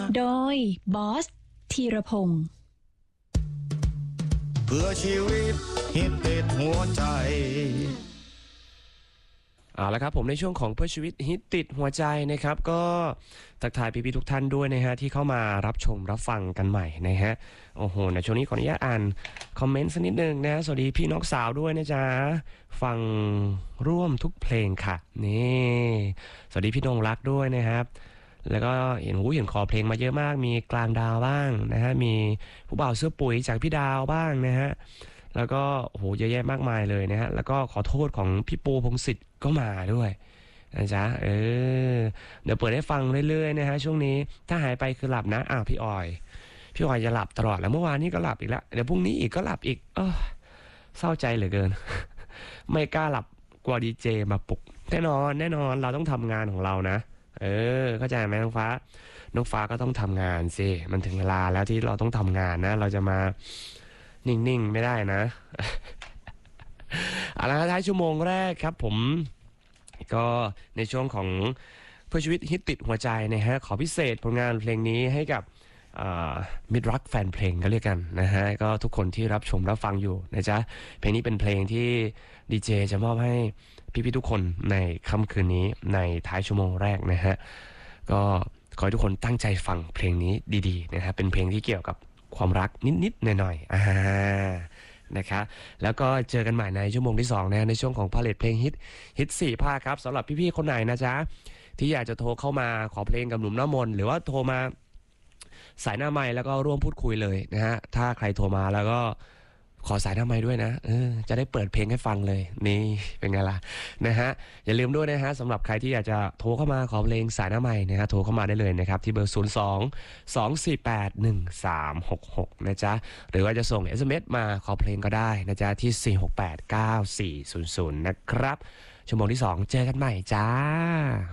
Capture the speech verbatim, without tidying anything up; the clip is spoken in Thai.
โดยบอสธีรพงศ์เพื่อชีวิตฮิตติดหัวใจเอาละครับผมในช่วงของเพื่อชีวิตฮิตติดหัวใจนะครับก็ทักทายพี่ๆทุกท่านด้วยนะฮะที่เข้ามารับชมรับฟังกันใหม่นะฮะโอ้โหในช่วงนี้ขออนุญาตอ่านคอมเมนต์สักนิดนึงนะสวัสดีพี่น้องสาวด้วยนะจ๊ะฟังร่วมทุกเพลงค่ะนี่สวัสดีพี่นงรักด้วยนะครับแล้วก็เห็นหูเห็นขอเพลงมาเยอะมากมีกลางดาวบ้างนะฮะมีผู้บ่าวเสื้อปุ๋ยจากพี่ดาวบ้างนะฮะแล้วก็โอ้โหเยอะแยะมากมายเลยนะฮะแล้วก็ขอโทษของพี่ปูพงศิษฐ์ก็มาด้วยนะจ๊ะเออเดี๋ยวเปิดให้ฟังเรื่อยๆนะฮะช่วงนี้ถ้าหายไปคือหลับนะอ้าวพี่ออยพี่ออยจะหลับตลอดแล้วเมื่อวานนี้ก็หลับอีกแล้วเดี๋ยวพรุ่งนี้อีกก็หลับอีกเออเศร้าใจเหลือเกิน ไม่กล้าหลับกลัวดีเจมาปลุกแน่นอนแน่นอนเราต้องทำงานของเรานะเออเข้าใจไหมน้องฟ้าน้องฟ้าก็ต้องทำงานสิมันถึงเวลาแล้วที่เราต้องทำงานนะเราจะมานิ่งๆไม่ได้นะ เอาละท้ายชั่วโมงแรกครับผมก็ในช่วงของเพื่อชีวิตฮิตติดหัวใจนะฮะขอพิเศษผลงานเพลงนี้ให้กับมิตรรักแฟนเพลงก็เรียกกันนะฮะก็ทุกคนที่รับชมรับฟังอยู่นะจ๊ะเพลงนี้เป็นเพลงที่ดีเจจะมอบให้พี่ๆทุกคนในค่ำคืนนี้ในท้ายชั่วโมงแรกนะฮะก็ขอให้ทุกคนตั้งใจฟังเพลงนี้ดีๆนะฮะเป็นเพลงที่เกี่ยวกับความรักนิดๆหน่อยๆอ่านะครับแล้วก็เจอกันใหม่ในชั่วโมงที่สองนะในช่วงของพาเลทเพลงฮิตฮิตสี่ภาคครับสำหรับพี่ๆคนไหนนะจ๊ะที่อยากจะโทรเข้ามาขอเพลงกับหนุ่มหน้ามนต์หรือว่าโทรมาสายหน้าไมค์แล้วก็ร่วมพูดคุยเลยนะฮะถ้าใครโทรมาแล้วก็ขอสายหน้าไมค์ด้วยนะเออจะได้เปิดเพลงให้ฟังเลยนี่เป็นไงล่ะนะฮะอย่าลืมด้วยนะฮะสำหรับใครที่อยากจะโทรเข้ามาขอเพลงสายหน้าไมค์นะฮะโทรเข้ามาได้เลยนะครับที่เบอร์ศูนย์ สอง สอง สี่ แปด หนึ่ง สาม หก หกนะจ๊ะหรือว่าจะส่ง เอส เอ็ม เอส มาขอเพลงก็ได้นะจ๊ะที่สี่ หก แปด เก้า สี่ ศูนย์ ศูนย์นะครับชั่วโมงที่สองเจอกันใหม่จ้า